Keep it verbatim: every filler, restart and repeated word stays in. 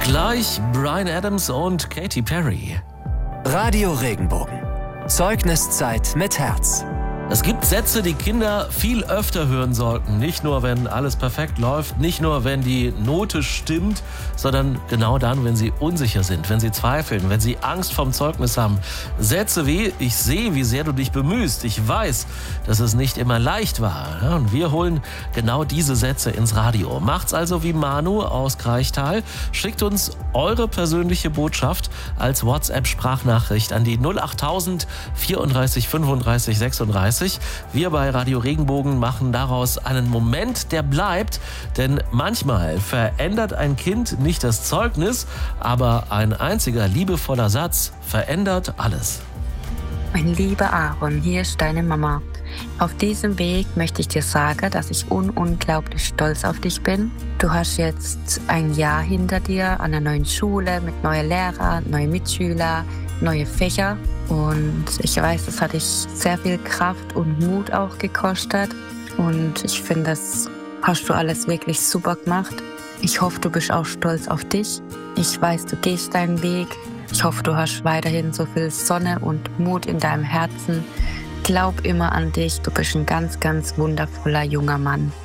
Gleich Bryan Adams und Katy Perry. Radio Regenbogen. Zeugniszeit mit Herz. Es gibt Sätze, die Kinder viel öfter hören sollten. Nicht nur, wenn alles perfekt läuft, nicht nur, wenn die Note stimmt, sondern genau dann, wenn sie unsicher sind, wenn sie zweifeln, wenn sie Angst vorm Zeugnis haben. Sätze wie: Ich sehe, wie sehr du dich bemühst. Ich weiß, dass es nicht immer leicht war. Ja, und wir holen genau diese Sätze ins Radio. Macht's also wie Manu aus Kraichtal. Schickt uns eure persönliche Botschaft als WhatsApp-Sprachnachricht an die null achttausend vierunddreißig fünfunddreißig sechsunddreißig. Wir bei Radio Regenbogen machen daraus einen Moment, der bleibt, denn manchmal verändert ein Kind nicht das Zeugnis, aber ein einziger liebevoller Satz verändert alles. Mein lieber Aaron, hier ist deine Mama. Auf diesem Weg möchte ich dir sagen, dass ich un- unglaublich stolz auf dich bin. Du hast jetzt ein Jahr hinter dir an einer neuen Schule mit neuen Lehrern, neuen Mitschülern, neue Fächer. Und ich weiß, das hat dich sehr viel Kraft und Mut auch gekostet. Und ich finde, das hast du alles wirklich super gemacht. Ich hoffe, du bist auch stolz auf dich. Ich weiß, du gehst deinen Weg. Ich hoffe, du hast weiterhin so viel Sonne und Mut in deinem Herzen. Glaub immer an dich. Du bist ein ganz, ganz wundervoller junger Mann.